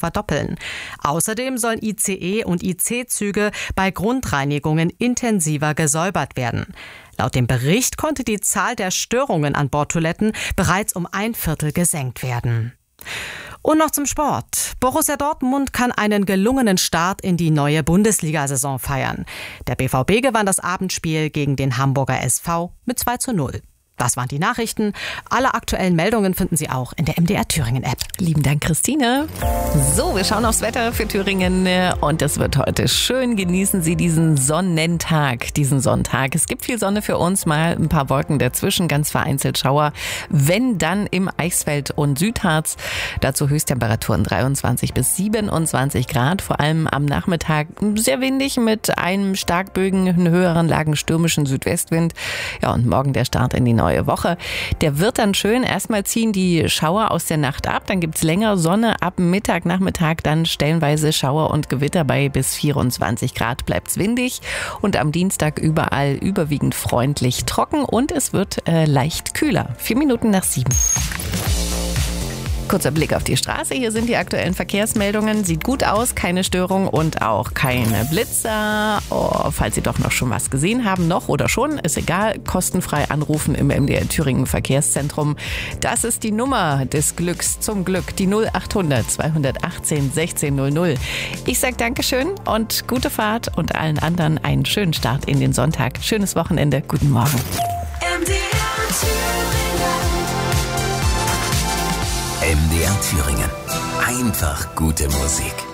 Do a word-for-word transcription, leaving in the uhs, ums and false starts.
verdoppeln. Außerdem sollen I C E und I C-Züge bei Grundreinigungen intensiver gesäubert werden. Laut dem Bericht konnte die Zahl der Störungen an Bordtoiletten bereits um ein Viertel gesenkt werden. Und noch zum Sport. Borussia Dortmund kann einen gelungenen Start in die neue Bundesliga-Saison feiern. Der B V B gewann das Abendspiel gegen den Hamburger S V mit zwei zu null. Das waren die Nachrichten. Alle aktuellen Meldungen finden Sie auch in der M D R Thüringen-App. Lieben Dank, Christine. So, wir schauen aufs Wetter für Thüringen und es wird heute schön. Genießen Sie diesen Sonnentag, diesen Sonntag. Es gibt viel Sonne für uns, mal ein paar Wolken dazwischen, ganz vereinzelt Schauer. Wenn dann im Eichsfeld und Südharz. Dazu Höchsttemperaturen dreiundzwanzig bis siebenundzwanzig Grad. Vor allem am Nachmittag sehr windig mit einem Starkbögen, in höheren Lagen stürmischen Südwestwind. Ja, und morgen der Start in die neue Woche. Der wird dann schön. Erstmal ziehen die Schauer aus der Nacht ab. Dann gibt's länger Sonne. Ab Mittag, Nachmittag dann stellenweise Schauer und Gewitter bei bis vierundzwanzig Grad. Bleibt's windig. Und am Dienstag überall überwiegend freundlich trocken. Und es wird äh, leicht kühler. Vier Minuten nach sieben. Kurzer Blick auf die Straße. Hier sind die aktuellen Verkehrsmeldungen. Sieht gut aus, keine Störung und auch keine Blitzer. Oh, falls Sie doch noch schon was gesehen haben, noch oder schon, ist egal. Kostenfrei anrufen im M D R Thüringen Verkehrszentrum. Das ist die Nummer des Glücks zum Glück. Die null acht hundert zweihundertachtzehn sechzehn null null. Ich sage Dankeschön und gute Fahrt und allen anderen einen schönen Start in den Sonntag. Schönes Wochenende. Guten Morgen. M D R Thüringen. M D R Thüringen. Einfach gute Musik.